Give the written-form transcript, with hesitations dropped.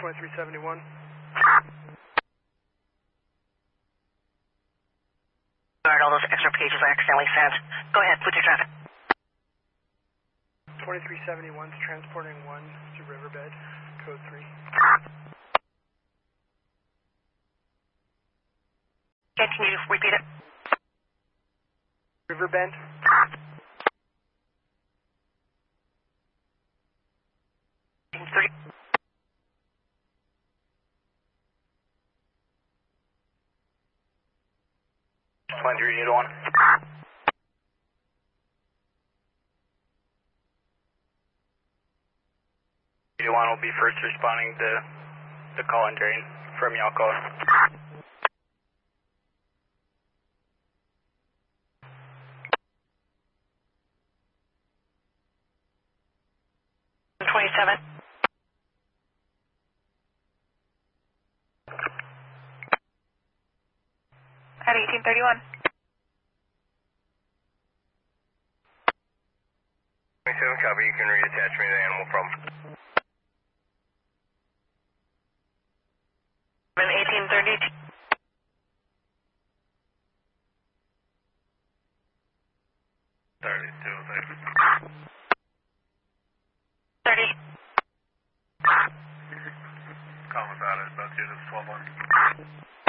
2371. All those extra pages I accidentally sent. Go ahead, put your traffic. 2371 is transporting 1 to Riverbed, code 3. Okay, can you repeat it? Riverbend. Three. Landry, you one. You one will be first responding to the call and drain from Yalco. 27. At 1831. 27 copy, you can reattach me to the animal from. 1830. Call about it, about 12 1.